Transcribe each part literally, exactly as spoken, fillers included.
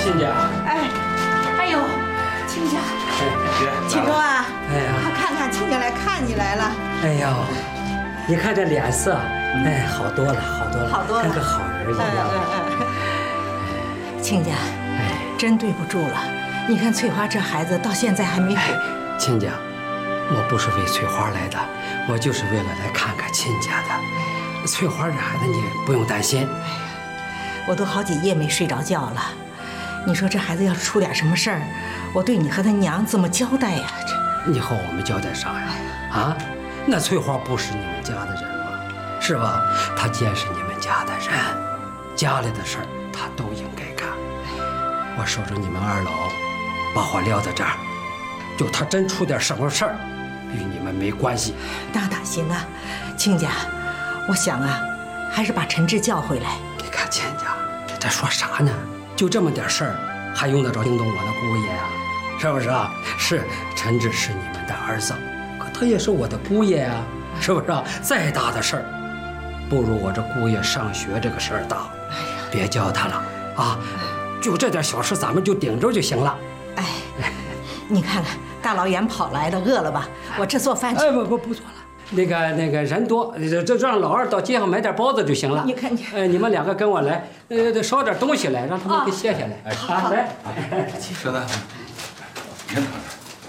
亲家。 哎，哎呦，亲家，启忠啊， 哎呀， 快看看，亲家来看你来了。 哎呦，你看这脸色，哎，好多了，好多了， 好多了， 跟个好人一样。 嗯嗯嗯。亲家，哎，真对不住了。你看翠花这孩子到现在还没回。 亲家，我不是为翠花来的，我就是为了来看看亲家的。翠花这孩子你不用担心。哎呀， 我都好几夜没睡着觉了。你说这孩子要是出点什么事儿，我对你和他娘怎么交代呀？这你和我们交代啥呀？啊，那翠花不是你们家的人吗？是吧？她既然是你们家的人，家里的事儿她都应该干。我守着你们二老，把话撂在这儿，就她真出点什么事儿，与你们没关系。 那哪行啊，亲家，我想啊，还是把陈志叫回来。 你看亲家，这这说啥呢？就这么点事儿，还用得着惊动我的姑爷啊？是不是啊？是，陈志是你们的儿子，可他也是我的姑爷啊，是不是啊？再大的事儿，不如我这姑爷上学这个事儿大。哎呀，别叫他了啊，就这点小事，咱们就顶着就行了。 哎，你看看，大老远跑来的，饿了吧？我这做饭去。 哎，不不不做了。那个那个人多，这这让老二到街上买点包子就行了。 你看你， 呃，你们两个跟我来，呃，捎点东西来，让他们给卸下来。哎，啊，来， 舍得，别躺着。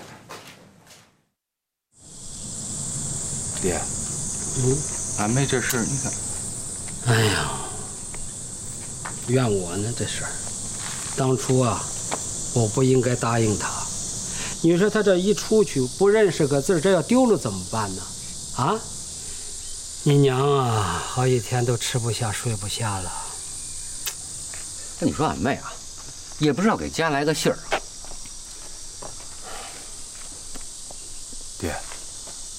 爹，嗯，俺妹这事你看， 哎呀，怨我呢这事儿，当初啊，我不应该答应他。你说他这一出去不认识个字，这要丢了怎么办呢？啊，你娘啊，好几天都吃不下睡不下了。 那你说俺妹啊，也不知道给家来个信儿啊。 爹。